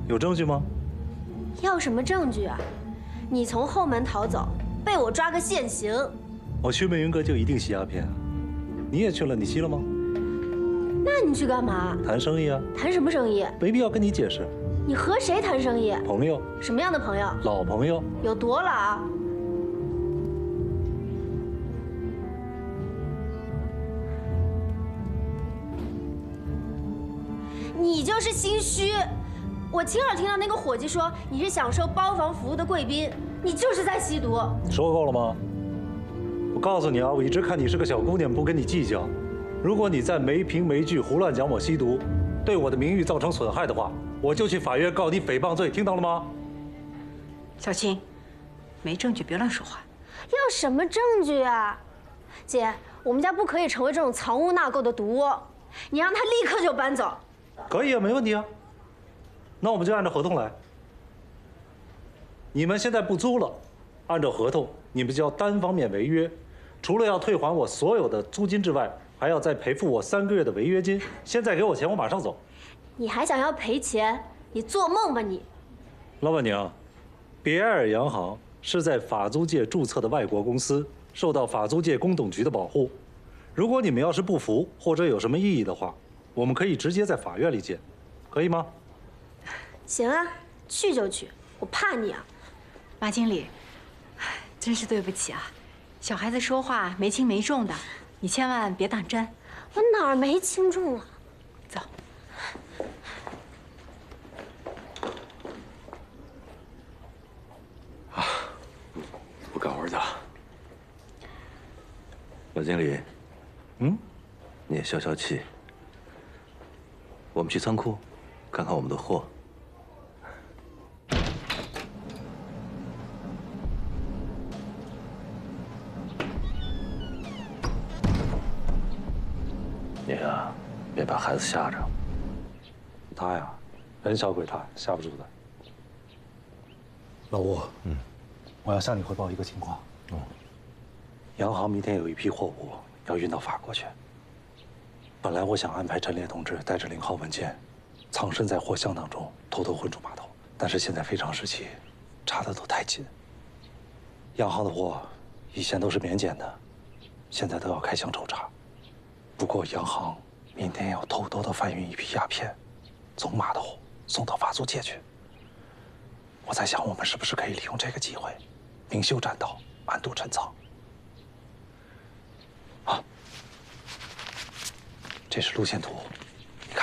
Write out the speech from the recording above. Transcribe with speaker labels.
Speaker 1: 有证据吗？
Speaker 2: 要什么证据啊？你从后门逃走，被我抓个现行。
Speaker 1: 我去美云阁就一定吸鸦片啊？你也去了，你吸了吗？
Speaker 2: 那你去干嘛？
Speaker 1: 谈生意啊。
Speaker 2: 谈什么生意？
Speaker 1: 没必要跟你解释。
Speaker 2: 你和谁谈生意？
Speaker 1: 朋友。
Speaker 2: 什么样的朋友？
Speaker 1: 老朋友。
Speaker 2: 有多老？你就是心虚。我亲耳听到那个伙计说你是享受包房服务的贵宾，你就是在吸毒。
Speaker 1: 说够了吗？我告诉你啊，我一直看你是个小姑娘，不跟你计较。如果你再没凭没据胡乱讲我吸毒，对我的名誉造成损害的话，我就去法院告你诽谤罪，听到了吗？
Speaker 3: 小青，没证据别乱说话。
Speaker 2: 要什么证据啊？姐，我们家不可以成为这种藏污纳垢的毒窝，你让他立刻就搬走。
Speaker 1: 可以啊，没问题啊。那我们就按照合同来。你们现在不租了，按照合同，你们就要单方面违约，除了要退还我所有的租金之外，还要再赔付我3个月的违约金。现在给我钱，我马上走。
Speaker 2: 你还想要赔钱？你做梦吧你！
Speaker 1: 老板娘，别埃尔洋行是在法租界注册的外国公司，受到法租界公董局的保护。如果你们要是不服或者有什么异议的话，我们可以直接在法院里见，可以吗？
Speaker 2: 行啊，去就去，我怕你啊。
Speaker 3: 马经理，真是对不起啊，小孩子说话没轻没重的，你千万别当真。
Speaker 2: 我哪儿没轻重了？
Speaker 3: 走。
Speaker 4: 不干活去了。老经理，你也消消气。我们去仓库看看我们的货。你呀，别把孩子吓着。
Speaker 1: 他呀，人小鬼大，吓不住的。老吴，我要向你汇报一个情况。洋行明天有一批货物要运到法国去。本来我想安排陈烈同志带着0号文件，藏身在货箱当中，偷偷混出码头。但是现在非常时期，查的都太紧。洋行的货以前都是免检的，现在都要开箱抽查。不过洋行明天要偷偷的贩运一批鸦片，从码头送到法租界去。我在想，我们是不是可以利用这个机会，明修栈道，暗度陈仓？啊，这是路线图。